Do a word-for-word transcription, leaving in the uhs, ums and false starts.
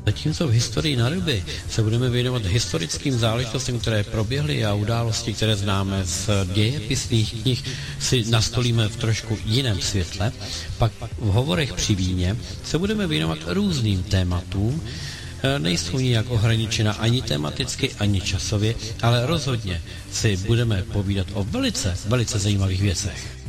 Zatímco v historii naruby se budeme věnovat historickým záležitostem, které proběhly a události, které známe z dějepisných knih, si nastolíme v trošku jiném světle, pak v hovorech při víně se budeme věnovat různým tématům, nejsou nijak ohraničena ani tematicky, ani časově, ale rozhodně si budeme povídat o velice, velice zajímavých věcech.